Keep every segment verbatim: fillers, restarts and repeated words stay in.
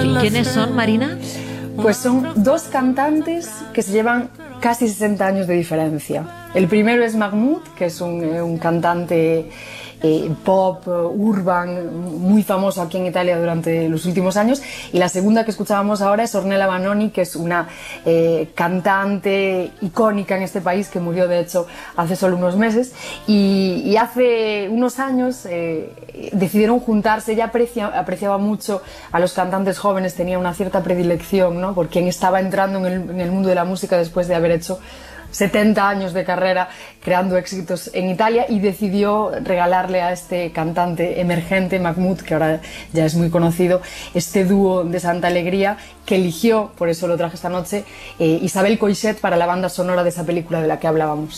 ¿Y quiénes son, Marina? Pues son dos cantantes que se llevan casi sesenta años de diferencia. El primero es Mahmoud, que es un, un cantante eh, pop, urban, muy famoso aquí en Italia durante los últimos años. Y la segunda que escuchábamos ahora es Ornella Vanoni, que es una eh, cantante icónica en este país, que murió de hecho hace solo unos meses. Y, y hace unos años eh, decidieron juntarse. Ella aprecia, apreciaba mucho a los cantantes jóvenes, tenía una cierta predilección, ¿no?, por quien estaba entrando en el, en el mundo de la música después de haber hecho setenta años de carrera creando éxitos en Italia, y decidió regalarle a este cantante emergente, Mahmoud, que ahora ya es muy conocido, este dúo de Santa Alegría que eligió, por eso lo traje esta noche, eh, Isabel Coixet para la banda sonora de esa película de la que hablábamos.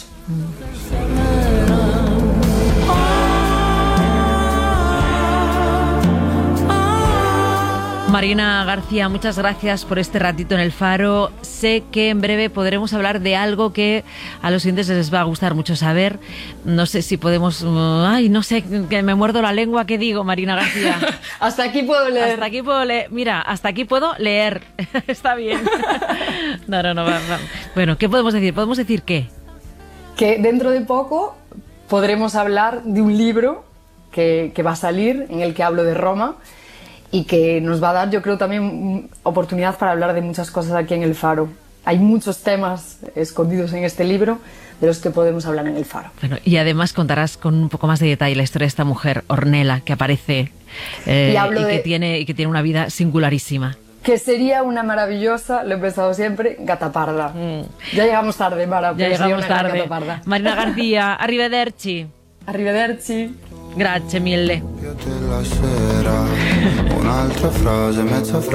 Marina García, muchas gracias por este ratito en El Faro. Sé que en breve podremos hablar de algo que a los oyentes les va a gustar mucho saber. No sé si podemos... Ay, no sé, que me muerdo la lengua. ¿Qué digo, Marina García? Hasta aquí puedo leer. Hasta aquí puedo leer. Mira, hasta aquí puedo leer. Está bien. No, no, no. Va, va. Bueno, ¿qué podemos decir? ¿Podemos decir qué? Que dentro de poco podremos hablar de un libro que, que va a salir, en el que hablo de Roma, y que nos va a dar, yo creo, también oportunidad para hablar de muchas cosas aquí en El Faro. Hay muchos temas escondidos en este libro de los que podemos hablar en El Faro. Bueno, y además contarás con un poco más de detalle la historia de esta mujer, Ornella, que aparece eh, y, hablo y, que de... tiene, y que tiene una vida singularísima. Que sería una maravillosa, lo he pensado siempre, gata parda. Mm. Ya llegamos tarde, Mara. Ya llegamos tarde. Marina García, arrivederci. Arrivederci. Grazie mille. Un'altra frase, mezza frase.